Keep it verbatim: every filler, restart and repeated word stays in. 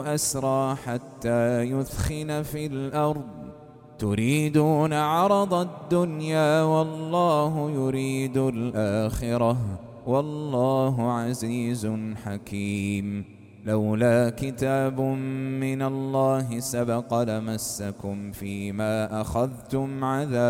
أسرى حتى يثخن في الأرض تريدون عرض الدنيا والله يريد الآخرة والله عزيز حكيم. لولا كتاب من الله سبق لمسكم فيما أخذتم عذاب